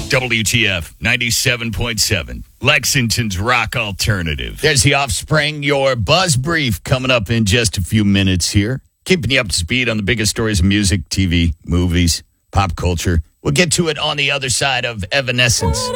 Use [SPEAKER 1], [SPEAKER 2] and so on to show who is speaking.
[SPEAKER 1] WTF 97.7, Lexington's rock alternative. There's The Offspring, your Buzz Brief coming up in just a few minutes here. Keeping you up to speed on the biggest stories of music, TV, movies, pop culture. We'll get to it on the other side of Evanescence.